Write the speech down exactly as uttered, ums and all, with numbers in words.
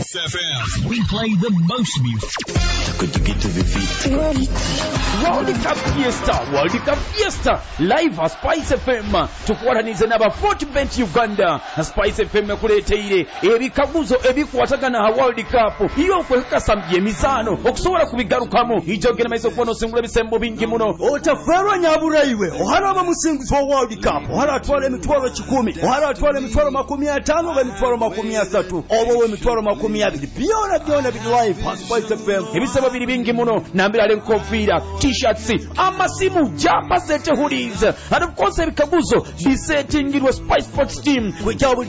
Spice F M. We play the most music. World Cup Fiesta, World Cup Fiesta, live at Spice F M. Tukuwatanize n'aba Fortbet Uganda. Spice F M kuleteire ebikaguzo ebikwatagana ha World Cup. Iyo kwekasambye emizaano okusobola kubigarukamu. Ijogera maiso kuno singula bisembo bingi muno. Otaferwa nyabulaiwe. Ohara ba musingizo wa World Cup. Ohara atwala emitwalo kikumi. Ohara atwala emitwalo makumi atano ga emitwalo makumi asatu. Obo emitwalo makumi abiri. Byona byona bili live at Spice F M. Ebisebo biri bingi muno. Nambira le nkofira, t-shirts, amasimu, jumper set hoodies. And of course ebikaguzo bisetingirwe Spice Sports team. Kwejabu